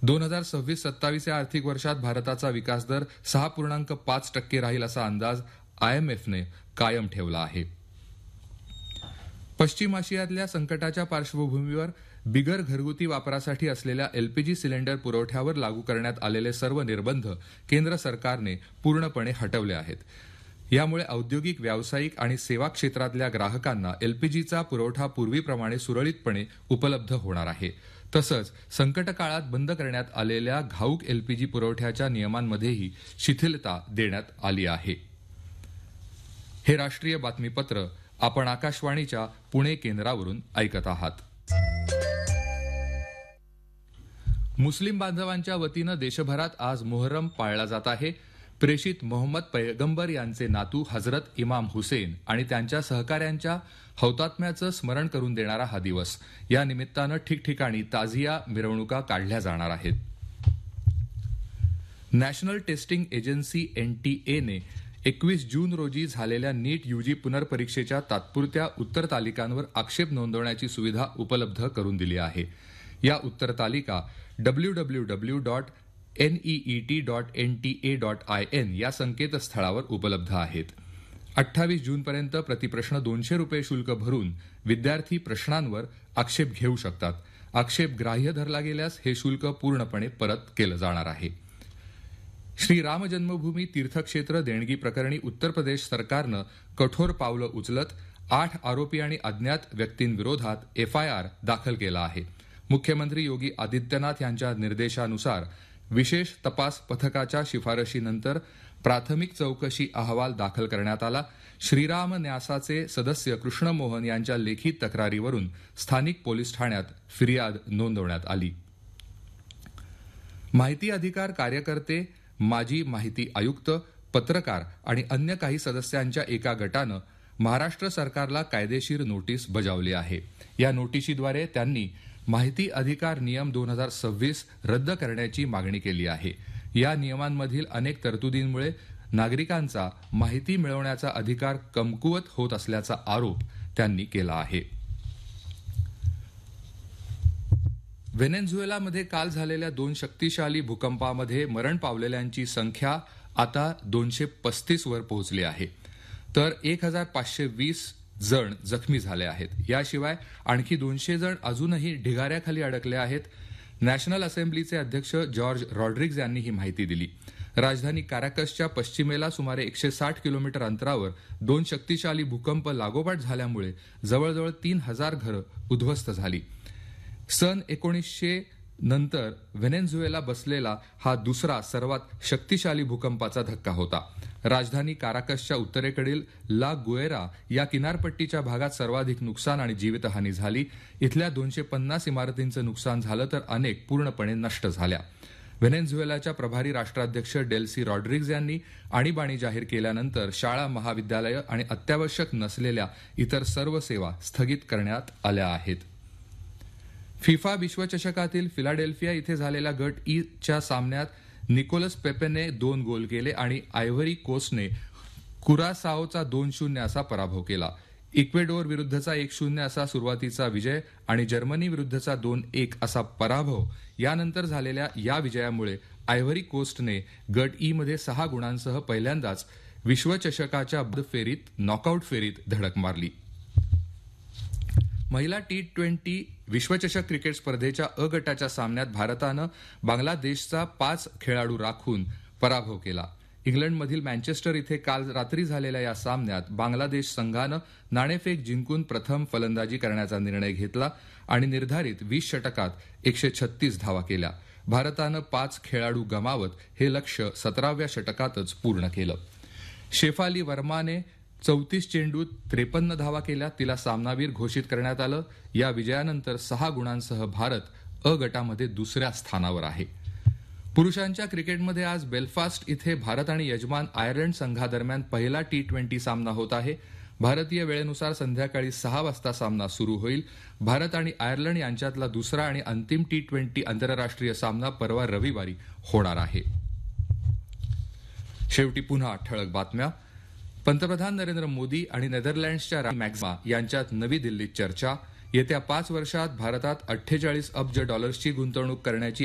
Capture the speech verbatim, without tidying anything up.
दोन हजार सव्वीस सत्तावीस या आर्थिक वर्षात भारताचा विकास दर सहा पूर्णांक पाच टक्के राहील असा अंदाज आयएमएफने कायम ठेवला आहे. पश्चिम आशियातल्या संकटाच्या पार्श्वभूमीवर बिगर घरगुती वापरासाठी असलेल्या एलपीजी सिलेंडर पुरवठ्यावर लागू करण्यात आलेले सर्व निर्बंध केंद्र सरकारने पूर्णपणे हटवले आहेत. यामुळे औद्योगिक, व्यावसायिक आणि सेवा क्षेत्रातल्या ग्राहकांना एलपीजीचा पुरवठा पूर्वीप्रमाणे सुरळीतपणे उपलब्ध होणार आहे. तसंच संकट काळात बंद करण्यात आलेल्या घाऊक एलपीजी पुरवठ्याच्या नियमांमध्येही शिथिलता देण्यात आली आहे. हे राष्ट्रीय बातमीपत्र आपण आकाशवाणीच्या पुणे केंद्रावरून ऐकत आहात. मुस्लिम बांधवांच्या वतीनं देशभरात आज मोहर्रम पाळला जात आहे. प्रेषित मोहम्मद पैगंबर यांचे नातू हजरत इमाम हुसेन आणि त्यांच्या सहकाऱ्यांच्या हौतात्म्याचं स्मरण करून देणारा हा दिवस. या निमित्तानं ठिकठिकाणी ताझिया मिरवणुका काढल्या जाणार आहेत. नॅशनल टेस्टिंग एजन्सी एनटीएने एकवीस जून रोजी झालेल्या नीट यूजी पुनर्परीक्षेच्या तात्पुरत्या उत्तर तालिकांवर आक्षेप नोंदवण्याची सुविधा उपलब्ध करून दिली आहे. या उत्तर तालिका W W W dot NEET dot NTA dot I N या संकेतस्थळावर उपलब्ध आहेत. अठ्ठावीस जूनपर्यंत प्रतिप्रश्न दोनशे रुपये शुल्क भरून विद्यार्थी प्रश्नांवर आक्षेप घेऊ शकतात. आक्षेप ग्राह्य धरला गेल्यास हे शुल्क पूर्णपणे परत केलं जाणार आहे. श्री राम जन्मभूमी तीर्थक्षेत्र देणगी प्रकरणी उत्तर प्रदेश सरकारनं कठोर पावलं उचलत आठ आरोपी आणि अज्ञात व्यक्तींविरोधात एफआयआर दाखल केला आहे. मुख्यमंत्री योगी आदित्यनाथ यांच्या निर्देशानुसार विशेष तपास पथकाच्या शिफारशीनंतर प्राथमिक चौकशी अहवाल दाखल करण्यात आला. श्रीराम न्यासाचे सदस्य कृष्ण मोहन यांच्या लेखी तक्रारीवरून स्थानिक पोलीस ठाण्यात फिर्याद नोंदवण्यात आली. माहिती अधिकार कार्यकर्ते, माजी माहिती आयुक्त, पत्रकार आणि अन्य काही सदस्यांच्या एका गटानं महाराष्ट्र सरकारला कायदेशीर नोटीस बजावली आहे. या नोटिशीद्वारे त्यांनी माहिती अधिकार नियम दोन हजार सव्वीस रद्द करण्याची मागणी केली आहे. या नियमांमधील अनेक तरतुदींमुळे नागरिकांचा माहिती मिळवण्याचा अधिकार कमकुवत होत असल्याचा आरोप त्यांनी केला आहे. व्हेनेझुएलामध्ये काल झालेल्या दोन शक्तिशाली भूकंपामध्ये मरण पावलेल्यांची संख्या आता दोनशे पस्तीस वर पोहोचली आहे, तर एक हजार पाचशे वीस जण जखमी झाले आहेत. याशिवाय आणखी दोनशे जण अजूनही ढिगाऱ्याखाली अडकले आहेत. नॅशनल असेंब्लीचे अध्यक्ष जॉर्ज रॉड्रिग्ज यांनी ही माहिती दिली. राजधानी काराकसच्या पश्चिमेला सुमारे एकशे साठ किलोमीटर अंतरावर दोन शक्तिशाली भूकंप लागोपाठ झाल्यामुळे जवळजवळ तीन हजार घरं उद्ध्वस्त झाली. सन एकोणीसशे नंतर व्हेनेझुएला बसलेला हा दुसरा सर्वात शक्तिशाली भूकंपाचा धक्का होता. राजधानी काराकसच्या उत्तरेकडील ला गुएरा या किनारपट्टीच्या भागात सर्वाधिक नुकसान आणि जीवितहानी झाली. इथल्या दोनशे पन्नास इमारतींचं नुकसान झालं तर अनेक पूर्णपणे नष्ट झाल्या. व्हेनेझुएलाच्या प्रभारी राष्ट्राध्यक्ष डेल्सी रॉड्रिग्ज यांनी आणीबाणी जाहीर केल्यानंतर शाळा, महाविद्यालयं आणि अत्यावश्यक नसलेल्या इतर सर्व सेवा स्थगित करण्यात आल्या आहेत. फिफा विश्वचषकातील फिलाडेल्फिया इथे झालेल्या गट ई च्या सामन्यात निकोलस पेपेने दोन गोल केले आणि आयव्हरी कोस्टने कुरासाओचा दोन शून्य असा पराभव केला. इक्वेडोर विरुद्धचा एक शून्य असा सुरुवातीचा विजय आणि जर्मनी विरुद्धचा दोन एक असा पराभव यानंतर झालेल्या या विजयामुळे आयव्हरी कोस्टने गट ई मध्ये सहा गुणांसह पहिल्यांदाच विश्वचषकाच्या फेरीत नॉकआउट फेरीत धडक मारली. महिला टी ट्वेंटी विश्वचषक क्रिकेट स्पर्धेच्या अ गटाच्या सामन्यात भारतानं बांगलादेशचा पाच खेळाडू राखून पराभव केला. इंग्लंडमधील मँचेस्टर इथे काल रात्री झालेल्या या सामन्यात बांगलादेश संघानं नाणेफेक जिंकून प्रथम फलंदाजी करण्याचा निर्णय घेतला आणि निर्धारित वीस षटकात एकशे छत्तीस धावा केल्या. भारतानं पाच खेळाडू गमावत हे लक्ष्य सतराव्या षटकातच पूर्ण केलं. शेफाली वर्माने चौतीस चेंडूत त्रेपन्न धावा केल्या. तिला सामनावीर घोषित करण्यात आलं. या विजयानंतर सहा गुणांसह भारत अ गटामध्ये दुसऱ्या स्थानावर आहे. पुरुषांच्या क्रिकेटमध्ये आज बेलफास्ट इथे भारत आणि यजमान आयर्लंड संघादरम्यान पहिला टी ट्वेंटी सामना होत आहे. भारतीय वेळेनुसार संध्याकाळी सहा वाजता सामना सुरू होईल. भारत आणि आयर्लंड यांच्यातला दुसरा आणि अंतिम टी ट्वेंटी आंतरराष्ट्रीय सामना परवा रविवारी होणार आहे. शेवटी पुन्हा ठळक बातम्या. पंतप्रधान नरेंद्र मोदी आणि नेदरलँड्सच्या राणी मॅक्झिमा यांच्यात नवी दिल्लीत चर्चा. येत्या पाच वर्षात भारतात अठ्ठेचाळीस अब्ज डॉलर्सची गुंतवणूक करण्याची